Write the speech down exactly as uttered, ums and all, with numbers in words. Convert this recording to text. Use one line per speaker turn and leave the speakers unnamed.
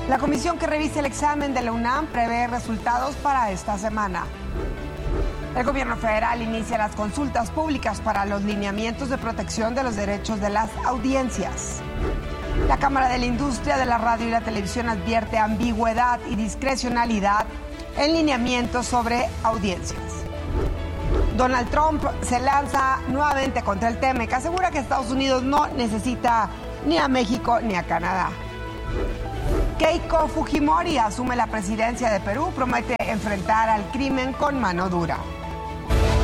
La comisión que revisa el examen de la UNAM prevé resultados para esta semana. El gobierno federal inicia las consultas públicas para los lineamientos de protección de los derechos de las audiencias. La Cámara de la Industria de la Radio y la Televisión advierte ambigüedad y discrecionalidad en lineamientos sobre audiencias. Donald Trump se lanza nuevamente contra el T M E C, asegura que Estados Unidos no necesita ni a México ni a Canadá. Keiko Fujimori asume la presidencia de Perú, promete enfrentar al crimen con mano dura.